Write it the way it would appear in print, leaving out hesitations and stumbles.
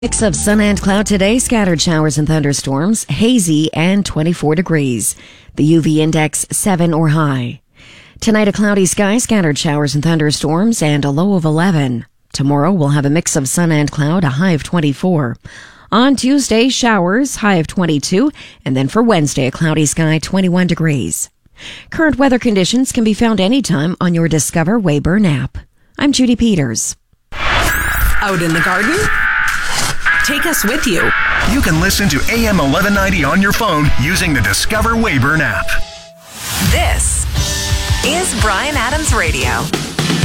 Mix of sun and cloud today, scattered showers and thunderstorms, hazy and 24 degrees. The UV index 7 or high. Tonight, a cloudy sky, scattered showers and thunderstorms, and a low of 11. Tomorrow, we'll have a mix of sun and cloud, a high of 24. On Tuesday, showers, high of 22, and then for Wednesday, a cloudy sky, 21 degrees. Current weather conditions can be found anytime on your Discover Weyburn app. I'm Judy Peters. Out in the garden? Take us with you. You can listen to AM 1190 on your phone using the Discover Weyburn app. This is Bryan Adams Radio.